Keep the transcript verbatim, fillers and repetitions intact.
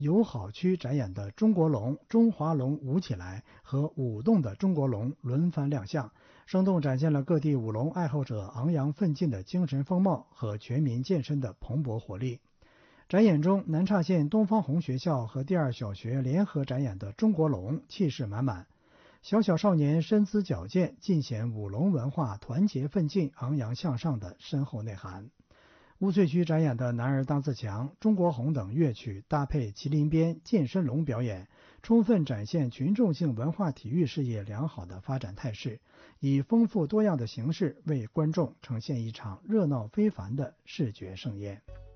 友好区展演的中国龙、中华龙舞起来和舞动的中国龙轮番亮相，生动展现了各地舞龙爱好者昂扬奋进的精神风貌和全民健身的蓬勃活力。展演中，南岔县东方红学校和第二小学联合展演的中国龙气势满满，小小少年身姿矫健，尽显舞龙文化团结奋进、昂扬向上的深厚内涵。乌翠区展演的男儿当自强、中国红等乐曲搭配麒麟鞭、健身龙表演，充分展现群众性文化体育事业良好的发展态势，以丰富多样的形式为观众呈现一场热闹非凡的视觉盛宴。